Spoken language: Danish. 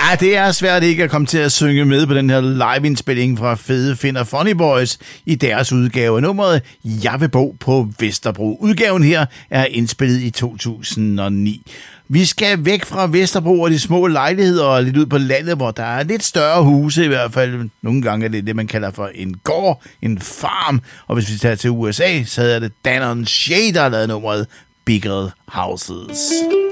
Ja, det er svært ikke at komme til at synge med på den her live-indspilling fra Fede Finn og Funny Boys i deres udgave af nummeret Jeg vil bo på Vesterbro. Udgaven her er indspillet i 2009. Vi skal væk fra Vesterbro og de små lejligheder og lidt ud på landet, hvor der er lidt større huse i hvert fald. Nogle gange er det det, man kalder for en gård, en farm. Og hvis vi tager til USA, så er det Dan on Shay, der har lavet nummeret Bigger Houses.